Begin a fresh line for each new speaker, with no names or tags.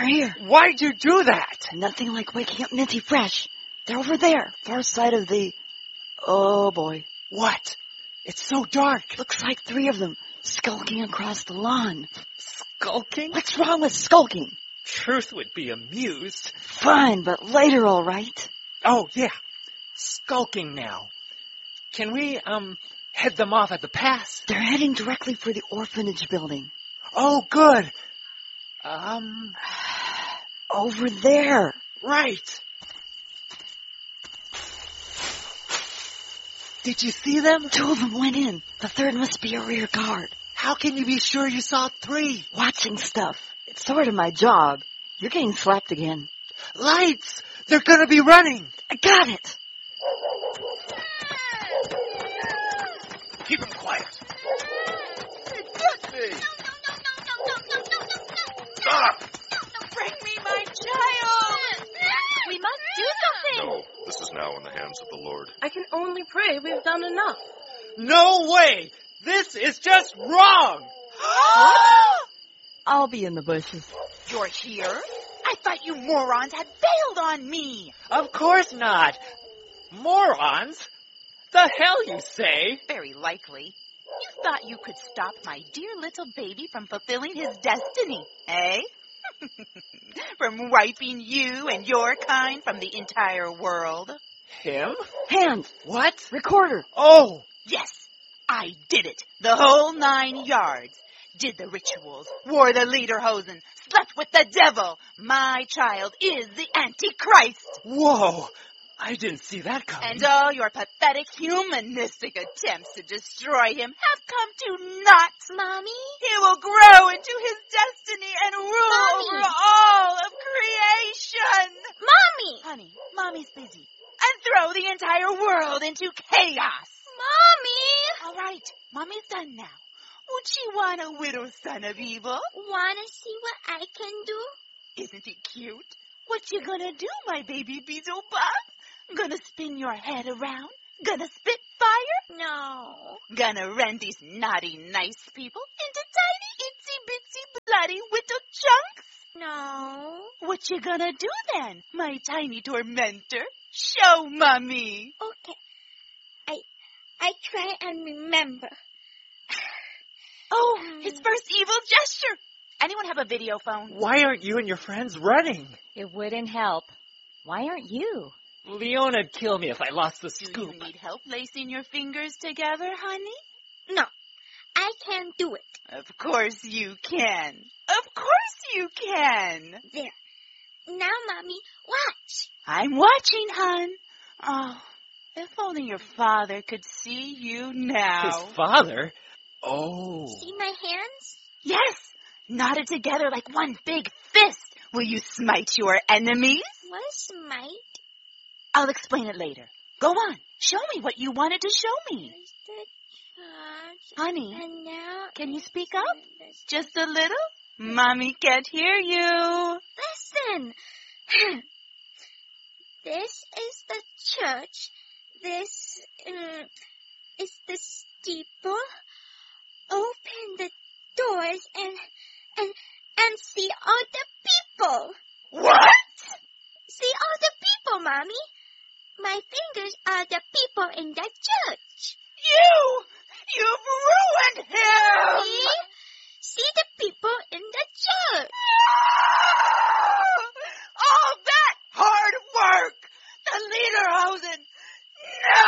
They're here.
Why'd you do that?
Nothing like waking up Minty fresh. They're over there, far side of the... Oh, boy.
What? It's so dark.
Looks like 3 of them, skulking across the lawn.
Skulking?
What's wrong with skulking?
Truth would be amused.
Fine, but later, all right?
Oh, yeah. Skulking now. Can we, head them off at the pass?
They're heading directly for the orphanage building.
Oh, good.
Over there.
Right. Did you see them?
2 of them went in. The 3rd must be a rear guard.
How can you be sure you saw 3?
Watching stuff. It's sort of my job. You're getting slapped again.
Lights! They're gonna be running!
I got it!
Keep them quiet.
Get me!
Stop!
Bring me my child!
We must do something.
No, this is now in the hands of the Lord.
I can only pray we've done enough.
No way! This is just wrong!
I'll be in the bushes.
You're here? I thought you morons had bailed on me.
Of course not. Morons? The hell you say?
Very likely. You thought you could stop my dear little baby from fulfilling his destiny, eh? From wiping you and your kind from the entire world.
Him?
Hands.
What?
Recorder.
Oh!
Yes, I did it. The whole 9 yards. Did the rituals, wore the lederhosen, slept with the devil. My child is the Antichrist.
Whoa! I didn't see that coming.
And all your pathetic humanistic attempts to destroy him have come to naught.
Mommy?
He will grow into his destiny and rule
Mommy.
over all of creation.
Mommy!
Honey, Mommy's busy. And throw the entire world into chaos.
Mommy!
All right, Mommy's done now. Would she want a widow son of evil?
Wanna see what I can do?
Isn't it cute? What you gonna do, my baby Beelzebub? Gonna spin your head around? Gonna spit fire?
No.
Gonna rend these naughty, nice people into tiny, itsy-bitsy, bloody little chunks?
No.
What you gonna do then, my tiny tormentor? Show Mommy.
Okay. I try and remember.
Oh, his first evil gesture. Anyone have a video phone?
Why aren't you and your friends running?
It wouldn't help. Why aren't you?
Leona'd kill me if I lost the
Do
scoop.
you need help lacing your fingers together, honey?
No. I can do it.
Of course you can. Of course you can.
There. Now, Mommy, watch.
I'm watching, hon. Oh, if only your father could see you now.
His father? Oh.
See my hands?
Yes, knotted together like one big fist. Will you smite your enemies?
What is smite?
I'll explain it later. Go on. Show me what you wanted to show me.
Where's the church?
Honey,
And now...
can you speak up? Just a little? Mommy can't hear you.
Listen. This is the church. This is the steeple. Open the doors and see all the people.
What?
See all the people, Mommy. My fingers are the people in the church.
You've